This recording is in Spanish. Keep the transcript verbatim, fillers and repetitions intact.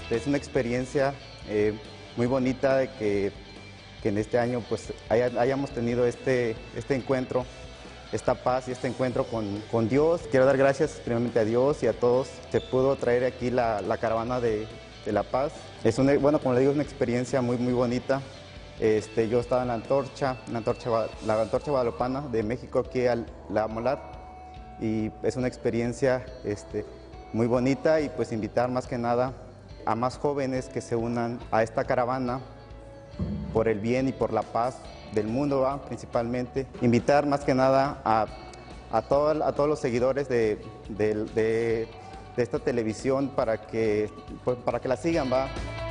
Este, es una experiencia eh, muy bonita de que, que en este año pues, haya, hayamos tenido este, este encuentro, esta paz y este encuentro con, con Dios. Quiero dar gracias primeramente a Dios y a todos. Se pudo traer aquí la, la caravana de, de la paz. Es una, bueno, como le digo, es una experiencia muy, muy bonita. Este, yo estaba en la antorcha, la antorcha, la antorcha guadalupana de México aquí a La Molar, y es una experiencia este, muy bonita, y pues invitar más que nada a más jóvenes que se unan a esta caravana por el bien y por la paz del mundo, ¿va? Principalmente. Invitar más que nada a, a, todo, a todos los seguidores de, de, de, de esta televisión para que, pues, para que la sigan, ¿va?